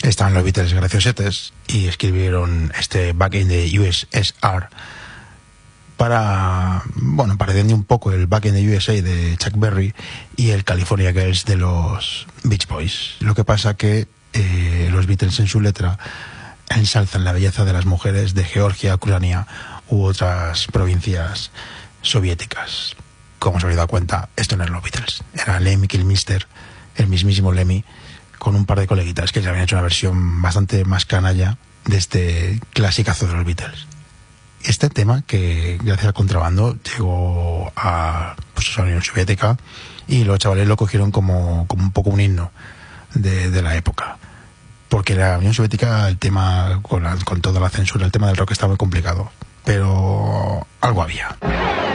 Estaban los Beatles graciosetes y escribieron este Back in the USSR para, bueno, pareciendo un poco el Back in the USA de Chuck Berry y el California Girls de los Beach Boys. Lo que pasa que los Beatles en su letra ensalzan la belleza de las mujeres de Georgia, Ucrania u otras provincias soviéticas. Como os habéis dado cuenta, esto no eran los Beatles, era Lemmy Kilmister, el mismísimo Lemmy, con un par de coleguitas que ya habían hecho una versión bastante más canalla de este clasicazo de los Beatles. Este tema, que gracias al contrabando llegó a la Unión Soviética, y los chavales lo cogieron como un poco un himno de la época, porque la Unión Soviética, el tema con toda la censura, el tema del rock estaba muy complicado, pero algo había.